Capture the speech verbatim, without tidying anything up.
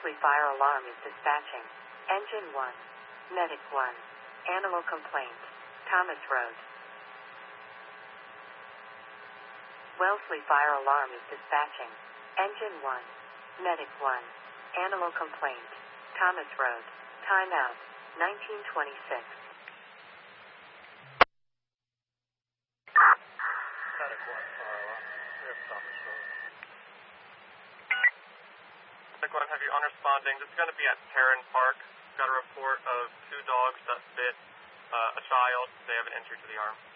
Wellesley Fire Alarm is dispatching. Engine one. Medic one. Animal complaint. Thomas Road. Wellesley Fire Alarm is dispatching. Engine one. Medic one. Animal complaint. Thomas Road. Timeout. nineteen twenty-six. Medic one, Fire Alarm. We have Thomas Road. Medic one, have you on responding? This is going to be at Perrin Park. Got a report of two dogs that bit uh, a child. They have an injury to the arm.